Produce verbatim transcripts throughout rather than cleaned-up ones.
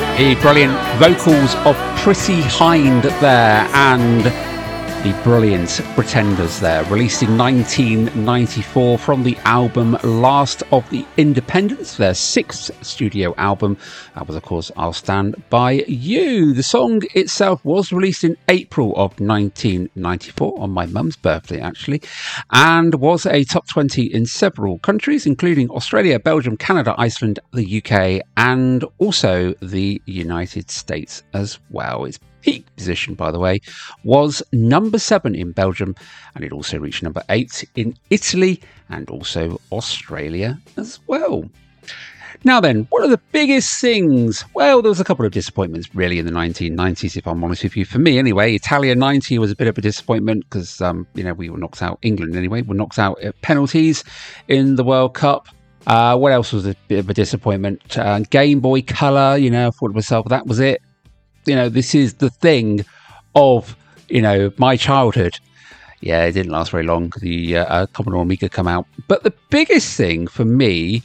The brilliant vocals of Prissy Hind there, and the brilliant Pretenders there, released in nineteen ninety-four from the album Last of the Independents, their sixth studio album. That was, of course, I'll Stand By You. The song itself was released in April of nineteen ninety-four, on my mum's birthday, actually, and was a top twenty in several countries, including Australia, Belgium, Canada, Iceland, the U K, and also the United States as well. It's peak position, by the way, was number seven in Belgium, and it also reached number eight in Italy and also Australia as well. Now then, what are the biggest things? Well, there was a couple of disappointments really in the nineteen nineties, if I'm honest with you. For me anyway, Italia ninety was a bit of a disappointment because, um, you know, we were knocked out, England anyway, were knocked out at penalties in the World Cup. Uh, what else was a bit of a disappointment? Uh, Game Boy Color, you know, I thought to myself, that was it. You know, this is the thing of, you know, my childhood. Yeah, it didn't last very long. The uh, uh, Commodore Amiga come out. But the biggest thing for me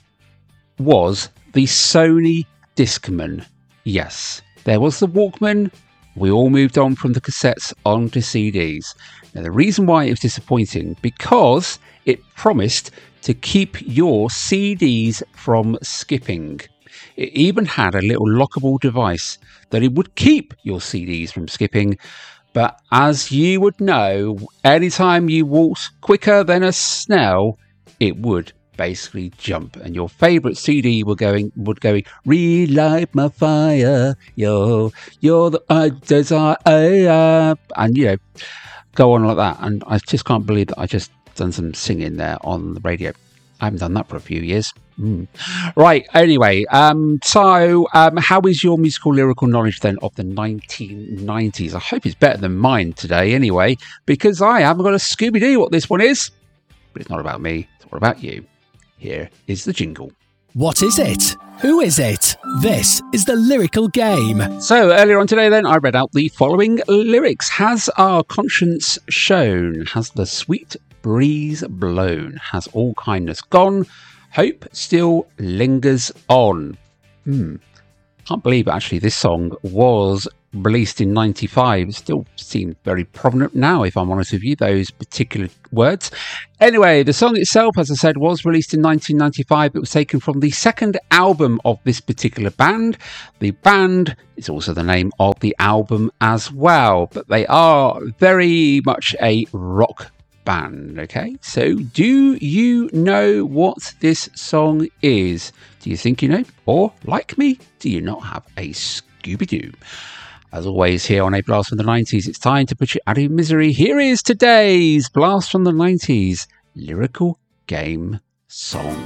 was the Sony Discman. Yes, there was the Walkman. We all moved on from the cassettes onto C Ds. Now, the reason why it was disappointing, because it promised to keep your C Ds from skipping. It even had a little lockable device that it would keep your C Ds from skipping. But as you would know, anytime you walked quicker than a snail, it would basically jump, and your favourite C D would going would going relight my fire, yo, you're the uh, desire, uh, and you know, go on like that. And I just can't believe that I just done some singing there on the radio. I haven't done that for a few years. Mm. Right, anyway, um, so um, how is your musical lyrical knowledge then of the nineteen nineties? I hope it's better than mine today anyway, because I haven't got a Scooby-Doo what this one is. But it's not about me, it's all about you. Here is the jingle. What is it? Who is it? This is the lyrical game. So earlier on today then, I read out the following lyrics. Has our conscience shown? Has the sweet breeze blown? Has all kindness gone? Hope still lingers on. Hmm. Can't believe actually this song was released in ninety-five. It still seems very prominent now, if I'm honest with you, those particular words. Anyway, the song itself, as I said, was released in nineteen ninety-five. It was taken from the second album of this particular band. The band is also the name of the album as well, but they are very much a rock band. Okay, so do you know what this song is? Do you think you know? Or, like me, do you not have a Scooby-Doo? As always, here on A Blast from the nineties, it's time to put you out of misery. Here is today's Blast from the nineties lyrical game song.